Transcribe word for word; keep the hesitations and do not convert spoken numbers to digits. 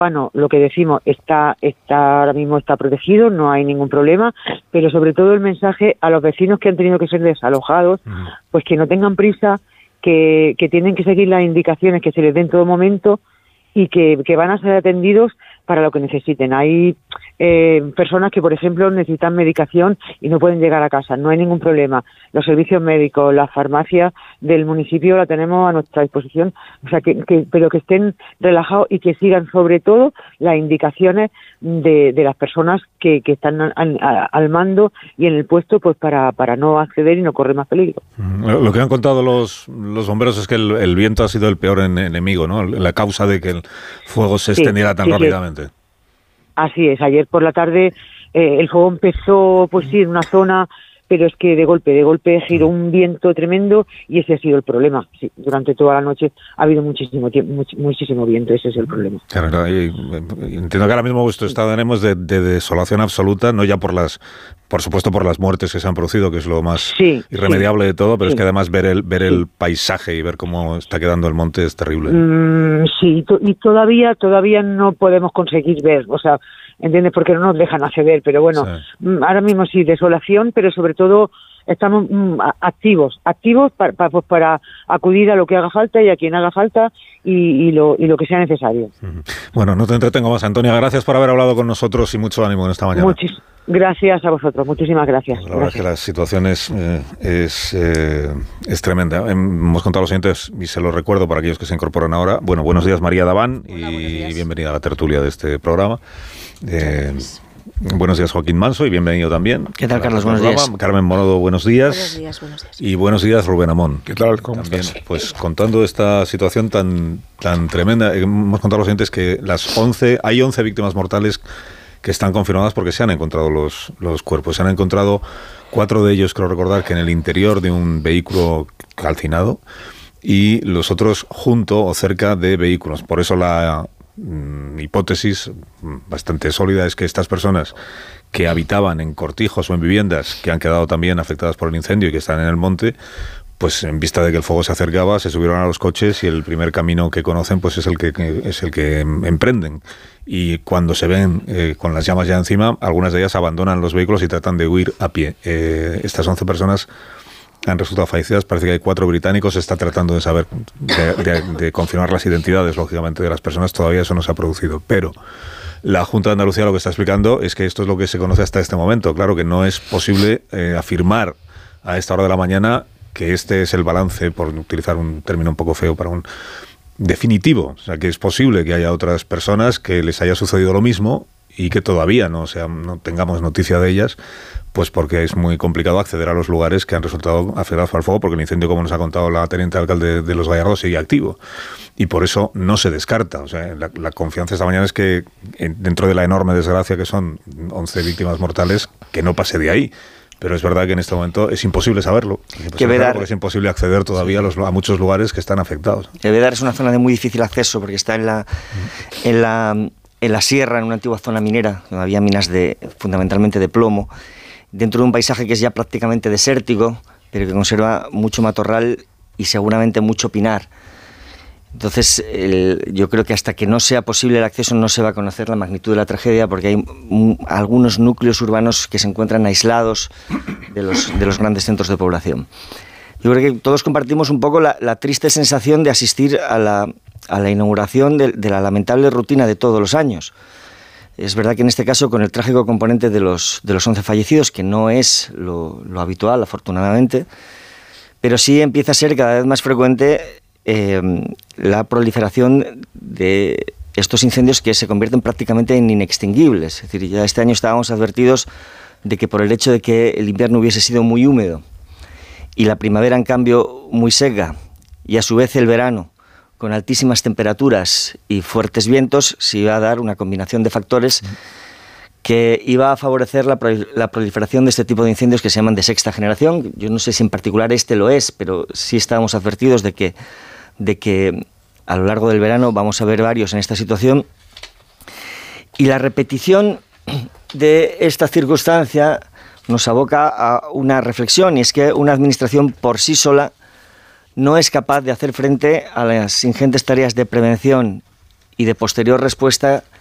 Bueno, lo que decimos está está ahora mismo está protegido, no hay ningún problema, pero sobre todo el mensaje a los vecinos que han tenido que ser desalojados, uh-huh. pues que no tengan prisa, que, que tienen que seguir las indicaciones que se les den en todo momento y que, que van a ser atendidos para lo que necesiten. Hay eh, personas que, por ejemplo, necesitan medicación y no pueden llegar a casa, no hay ningún problema. Los servicios médicos, las farmacias del municipio la tenemos a nuestra disposición, o sea, que, que pero que estén relajados y que sigan sobre todo las indicaciones de, de las personas que, que están al, al mando y en el puesto, pues para, para no acceder y no correr más peligro. Lo que han contado los, los bomberos es que el, el viento ha sido el peor enemigo, ¿no? La causa de que el fuego se extendiera sí, tan sí, rápidamente. Sí. Así es, ayer por la tarde eh, el fuego empezó, pues sí, en una zona, pero es que de golpe, de golpe giró un viento tremendo y ese ha sido el problema. Sí, durante toda la noche ha habido muchísimo tiempo, much, muchísimo viento, ese es el problema. Claro, y, entiendo que ahora mismo vuestro estado tenemos de, de desolación absoluta, no ya por las, por supuesto por las muertes que se han producido, que es lo más sí, irremediable sí, de todo, pero sí. es que además ver el ver el sí. paisaje y ver cómo está quedando el monte es terrible. Mm, sí, to- y todavía todavía no podemos conseguir ver, o sea, ¿entiendes? Porque no nos dejan acceder, pero bueno, sí. ahora mismo sí, desolación, pero sobre todo estamos mm, activos, activos para, para, pues para acudir a lo que haga falta y a quien haga falta y, y, lo, y lo que sea necesario. Bueno, no te entretengo más, Antonia, gracias por haber hablado con nosotros y mucho ánimo en esta mañana. Muchis- gracias a vosotros, muchísimas gracias. La verdad es que la situación es, eh, es, eh, es tremenda. Hemos contado los siguientes y se lo recuerdo para aquellos que se incorporan ahora. Bueno, buenos días María Daván y Hola, bienvenida a la tertulia de este programa. Eh, buenos días Joaquín Manso y bienvenido también. ¿Qué tal, Carlos? Buenos días. Carmen Morodo, buenos días. Buenos días, buenos días. Y buenos días Rubén Amón. ¿Qué tal? ¿Cómo también, estás? pues contando esta situación tan tan tremenda, hemos contado los siguientes que las once, hay once víctimas mortales que están confirmadas porque se han encontrado los, los cuerpos. Se han encontrado cuatro de ellos, creo recordar, que en el interior de un vehículo calcinado y los otros junto o cerca de vehículos. Por eso la mm, hipótesis bastante sólida es que estas personas que habitaban en cortijos o en viviendas que han quedado también afectadas por el incendio y que están en el monte, pues en vista de que el fuego se acercaba, se subieron a los coches y el primer camino que conocen pues es el que, que es el que emprenden. Y cuando se ven eh, con las llamas ya encima, algunas de ellas abandonan los vehículos y tratan de huir a pie. Eh, estas once personas han resultado fallecidas, parece que hay cuatro británicos, se está tratando de saber, de, de, de confirmar las identidades, lógicamente, de las personas, todavía eso no se ha producido, pero la Junta de Andalucía lo que está explicando es que esto es lo que se conoce hasta este momento. Claro que no es posible eh, afirmar a esta hora de la mañana que este es el balance, por utilizar un término un poco feo para un definitivo. O sea, que es posible que haya otras personas que les haya sucedido lo mismo y que todavía no, sea, no tengamos noticia de ellas, pues porque es muy complicado acceder a los lugares que han resultado afectados por el fuego, porque el incendio, como nos ha contado la teniente alcalde de Los Gallardos, sigue activo. Y por eso no se descarta. O sea, la, la confianza esta mañana es que, dentro de la enorme desgracia que son once víctimas mortales, que no pase de ahí. Pero es verdad que en este momento es imposible saberlo. Es imposible saberlo porque es imposible acceder todavía sí. a, los, a muchos lugares que están afectados. Quevedar es una zona de muy difícil acceso porque está en la, mm. en la, en la sierra, en una antigua zona minera, donde había minas de, fundamentalmente de plomo, dentro de un paisaje que es ya prácticamente desértico, pero que conserva mucho matorral y seguramente mucho pinar. Entonces, el, yo creo que hasta que no sea posible el acceso no se va a conocer la magnitud de la tragedia, porque hay m- algunos núcleos urbanos que se encuentran aislados de los, de los grandes centros de población. Yo creo que todos compartimos un poco la, la triste sensación de asistir a la, a la inauguración de, de la lamentable rutina de todos los años. Es verdad que en este caso con el trágico componente de los, de los once fallecidos, que no es lo, lo habitual, afortunadamente, pero sí empieza a ser cada vez más frecuente Eh, la proliferación de estos incendios que se convierten prácticamente en inextinguibles. Es decir, ya este año estábamos advertidos de que por el hecho de que el invierno hubiese sido muy húmedo y la primavera, en cambio, muy seca, y a su vez el verano con altísimas temperaturas y fuertes vientos, se iba a dar una combinación de factores que iba a favorecer la, prol- la proliferación de este tipo de incendios que se llaman de sexta generación. Yo no sé si en particular este lo es, pero sí estábamos advertidos de que de que a lo largo del verano vamos a ver varios en esta situación. Y la repetición de esta circunstancia nos aboca a una reflexión, y es que una administración por sí sola no es capaz de hacer frente a las ingentes tareas de prevención y de posterior respuesta